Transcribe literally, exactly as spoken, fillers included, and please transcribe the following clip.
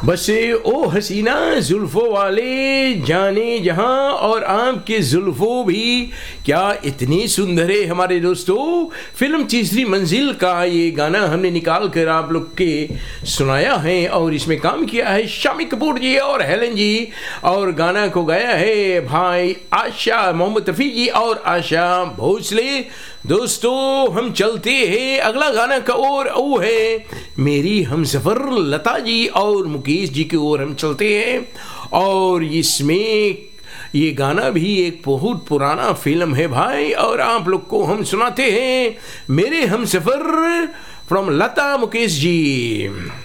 बसे ओ हसीना जुल्फ़ों वाले जाने जहां, और आपके जुल्फ़ों भी क्या इतनी सुंदर है हमारे दोस्तों। फिल्म तीसरी मंजिल का ये गाना हमने निकाल कर आप लोग के सुनाया है, और इसमें काम किया है शामी कपूर जी और हेलन जी, और गाना को गाया है भाई आशा मोहम्मद रफ़ी जी और आशा भोसले। दोस्तों हम चलते हैं अगला गाना का और, वो है मेरी हमसफ़र लता जी और मुकेश जी की ओर हम चलते हैं। और इसमें ये गाना भी एक बहुत पुराना फिल्म है भाई, और आप लोग को हम सुनाते हैं मेरे हमसफ़र फ्रॉम लता मुकेश जी।